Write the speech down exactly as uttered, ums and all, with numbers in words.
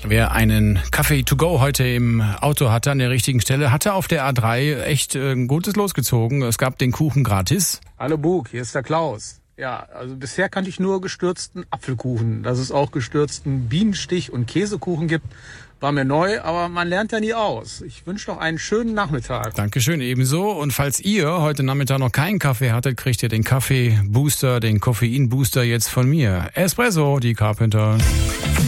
Wer einen Kaffee to go heute im Auto hatte, an der richtigen Stelle, hatte auf der A drei echt ein gutes losgezogen. Es gab den Kuchen gratis. Hallo Bug, hier ist der Klaus. Ja, also bisher kannte ich nur gestürzten Apfelkuchen. Dass es auch gestürzten Bienenstich- und Käsekuchen gibt, war mir neu, aber man lernt ja nie aus. Ich wünsche noch einen schönen Nachmittag. Dankeschön, ebenso. Und falls ihr heute Nachmittag noch keinen Kaffee hattet, kriegt ihr den Kaffee-Booster, den Koffein-Booster jetzt von mir. Espresso, die Carpenter.